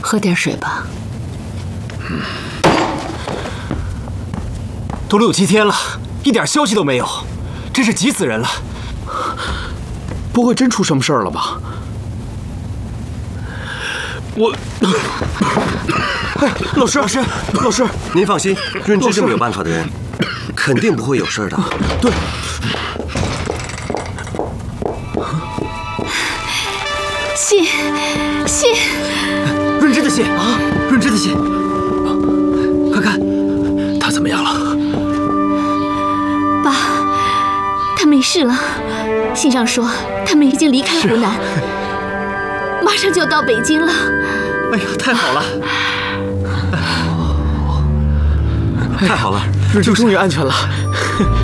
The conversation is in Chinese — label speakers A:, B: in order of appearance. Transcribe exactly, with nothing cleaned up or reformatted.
A: 喝点水吧。
B: 嗯，都六七天了，一点消息都没有，真是急死人了。
C: 不会真出什么事儿了吧？我，
B: 哎，老师，老师，老师，
D: 您放心，润之这么有办法的人，肯定不会有事的。
B: 对。
A: 信，信，
B: 润之的信啊，润之的信，快看，他怎么样了？
A: 爸，他没事了。信上说他们已经离开湖南，马上就要到北京了。
B: 哎呀，太好了！
D: 太好了，
C: 润之终于安全了。